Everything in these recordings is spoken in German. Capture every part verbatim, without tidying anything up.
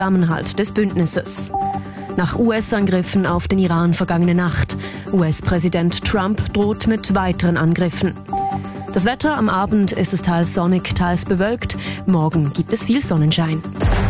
Zusammenhalt des Bündnisses. Nach U S-Angriffen auf den Iran vergangene Nacht. U S-Präsident Trump droht mit weiteren Angriffen. Das Wetter: am Abend ist es teils sonnig, teils bewölkt. Morgen gibt es viel Sonnenschein.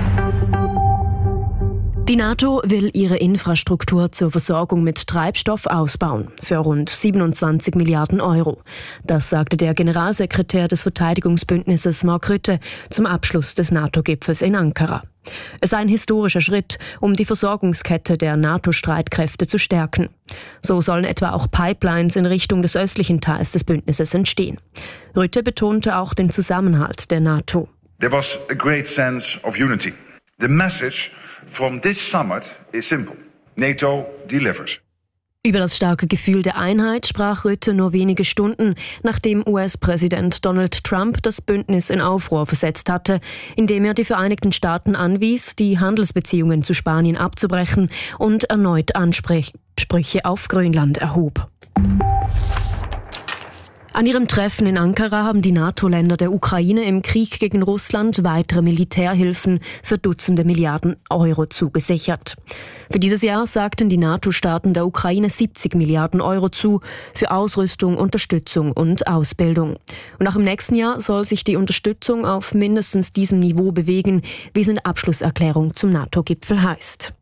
Die NATO will ihre Infrastruktur zur Versorgung mit Treibstoff ausbauen, für rund siebenundzwanzig Milliarden Euro. Das sagte der Generalsekretär des Verteidigungsbündnisses Mark Rutte zum Abschluss des NATO-Gipfels in Ankara. Es sei ein historischer Schritt, um die Versorgungskette der NATO-Streitkräfte zu stärken. So sollen etwa auch Pipelines in Richtung des östlichen Teils des Bündnisses entstehen. Rutte betonte auch den Zusammenhalt der NATO. There was a great sense of unity. The message from this summit is simple. NATO delivers. Über das starke Gefühl der Einheit sprach Rutte nur wenige Stunden, nachdem U S-Präsident Donald Trump das Bündnis in Aufruhr versetzt hatte, indem er die Vereinigten Staaten anwies, die Handelsbeziehungen zu Spanien abzubrechen und erneut Ansprüche auf Grönland erhob. An ihrem Treffen in Ankara haben die NATO-Länder der Ukraine im Krieg gegen Russland weitere Militärhilfen für Dutzende Milliarden Euro zugesichert. Für dieses Jahr sagten die NATO-Staaten der Ukraine siebzig Milliarden Euro zu, für Ausrüstung, Unterstützung und Ausbildung. Und auch im nächsten Jahr soll sich die Unterstützung auf mindestens diesem Niveau bewegen, wie es in der Abschlusserklärung zum NATO-Gipfel heißt.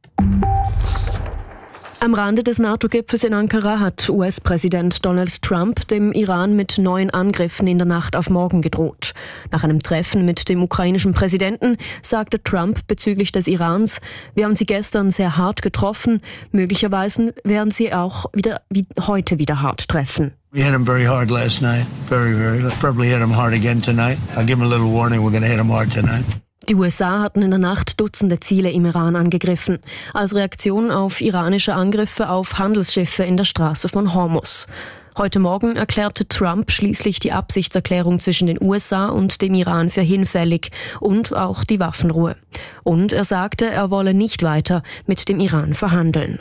Am Rande des NATO-Gipfels in Ankara hat U S-Präsident Donald Trump dem Iran mit neuen Angriffen in der Nacht auf morgen gedroht. Nach einem Treffen mit dem ukrainischen Präsidenten sagte Trump bezüglich des Irans: Wir haben sie gestern sehr hart getroffen, möglicherweise werden sie auch wieder, wie heute wieder hart treffen. We hit him very hard last night, very, very, probably hit him hard again tonight. I'll give him a little warning, we're going to hit him hard tonight. Die U S A hatten in der Nacht Dutzende Ziele im Iran angegriffen, als Reaktion auf iranische Angriffe auf Handelsschiffe in der Straße von Hormuz. Heute Morgen erklärte Trump schließlich die Absichtserklärung zwischen den U S A und dem Iran für hinfällig und auch die Waffenruhe. Und er sagte, er wolle nicht weiter mit dem Iran verhandeln.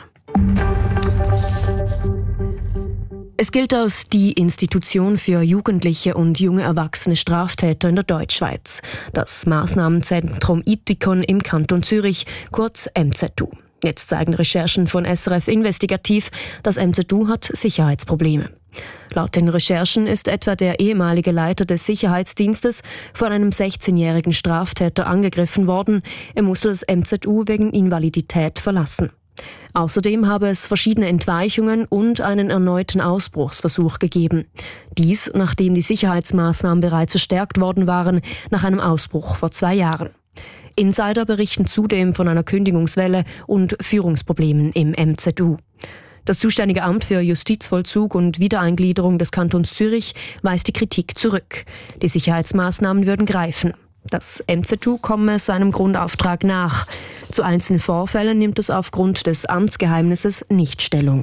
Es gilt als die Institution für jugendliche und junge erwachsene Straftäter in der Deutschschweiz. Das Maßnahmenzentrum Ithikon im Kanton Zürich, kurz M Z U. Jetzt zeigen Recherchen von S R F Investigativ, das M Z U hat Sicherheitsprobleme. Laut den Recherchen ist etwa der ehemalige Leiter des Sicherheitsdienstes von einem sechzehnjährigen Straftäter angegriffen worden. Er musste das M Z U wegen Invalidität verlassen. Außerdem habe es verschiedene Entweichungen und einen erneuten Ausbruchsversuch gegeben. Dies, nachdem die Sicherheitsmaßnahmen bereits verstärkt worden waren nach einem Ausbruch vor zwei Jahren. Insider berichten zudem von einer Kündigungswelle und Führungsproblemen im M Z U. Das zuständige Amt für Justizvollzug und Wiedereingliederung des Kantons Zürich weist die Kritik zurück. Die Sicherheitsmaßnahmen würden greifen. Das M Z U komme seinem Grundauftrag nach. Zu einzelnen Vorfällen nimmt es aufgrund des Amtsgeheimnisses nicht Stellung.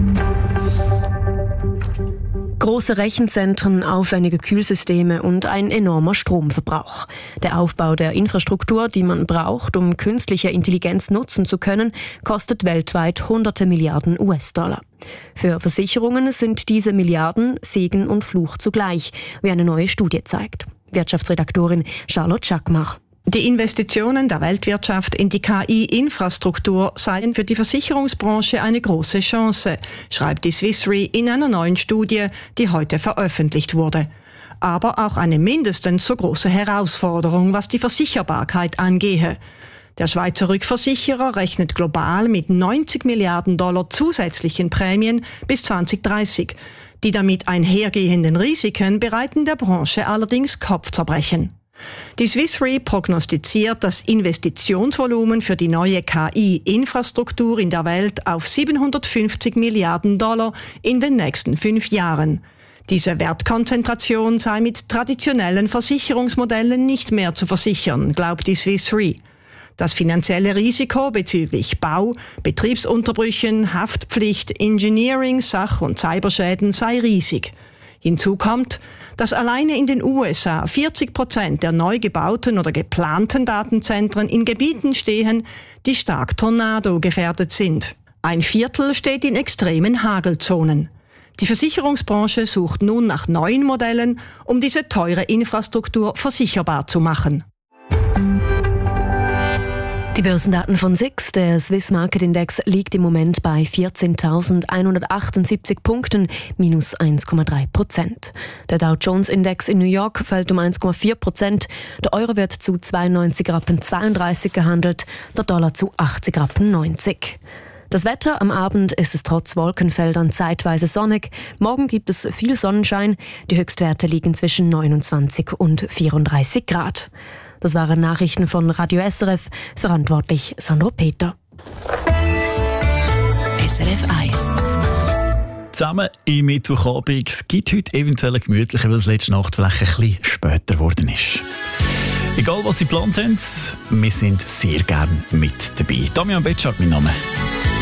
Große Rechenzentren, aufwendige Kühlsysteme und ein enormer Stromverbrauch. Der Aufbau der Infrastruktur, die man braucht, um künstliche Intelligenz nutzen zu können, kostet weltweit hunderte Milliarden U S-Dollar. Für Versicherungen sind diese Milliarden Segen und Fluch zugleich, wie eine neue Studie zeigt. Wirtschaftsredaktorin Charlotte Schackmar. Die Investitionen der Weltwirtschaft in die K I-Infrastruktur seien für die Versicherungsbranche eine große Chance, schreibt die Swiss Re in einer neuen Studie, die heute veröffentlicht wurde. Aber auch eine mindestens so große Herausforderung, was die Versicherbarkeit angehe. Der Schweizer Rückversicherer rechnet global mit neunzig Milliarden Dollar zusätzlichen Prämien bis zwanzig dreißig. Die damit einhergehenden Risiken bereiten der Branche allerdings Kopfzerbrechen. Die Swiss Re prognostiziert das Investitionsvolumen für die neue K I-Infrastruktur in der Welt auf siebenhundertfünfzig Milliarden Dollar in den nächsten fünf Jahren. Diese Wertkonzentration sei mit traditionellen Versicherungsmodellen nicht mehr zu versichern, glaubt die Swiss Re. Das finanzielle Risiko bezüglich Bau, Betriebsunterbrüchen, Haftpflicht, Engineering, Sach- und Cyberschäden sei riesig. Hinzu kommt, dass alleine in den U S A vierzig Prozent der neu gebauten oder geplanten Datenzentren in Gebieten stehen, die stark tornadogefährdet sind. Ein Viertel steht in extremen Hagelzonen. Die Versicherungsbranche sucht nun nach neuen Modellen, um diese teure Infrastruktur versicherbar zu machen. Die Börsendaten von S I X, der Swiss Market Index, liegt im Moment bei vierzehntausendeinhundertachtundsiebzig Punkten, minus eins Komma drei Prozent. Der Dow Jones Index in New York fällt um eins Komma vier Prozent, der Euro wird zu zweiundneunzig Rappen zweiunddreißig gehandelt, der Dollar zu achtzig Rappen neunzig. Das Wetter: am Abend ist es trotz Wolkenfeldern zeitweise sonnig. Morgen gibt es viel Sonnenschein. Die Höchstwerte liegen zwischen neunundzwanzig und vierunddreißig Grad. Das waren Nachrichten von Radio S R F, verantwortlich Sandro Peter. S R F eins. Zusammen im Mittwochabend. Es gibt heute eventuell eine gemütliche, weil es letzte Nacht vielleicht ein bisschen später geworden ist. Egal was Sie geplant haben, wir sind sehr gerne mit dabei. Damian Betschart, mein Name.